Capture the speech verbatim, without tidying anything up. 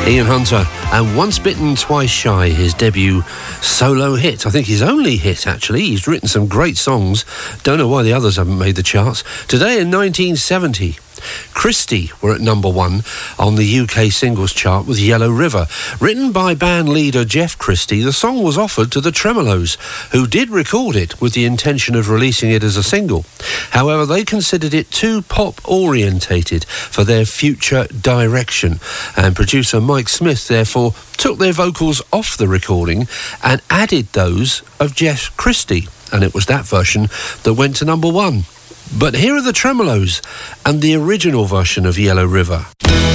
Ian Hunter and Once Bitten, Twice Shy, his debut solo hit. I think his only hit, actually. He's written some great songs. Don't know why the others haven't made the charts. Today in nineteen seventy, Christie were at number one on the U K singles chart with Yellow River. Written by band leader Jeff Christie, the song was offered to the Tremeloes, who did record it with the intention of releasing it as a single. However, they considered it too pop-orientated for their future direction, and producer Mike Smith therefore took their vocals off the recording and added those of Jeff Christie, and it was that version that went to number one. But here are the Tremeloes and the original version of Yellow River.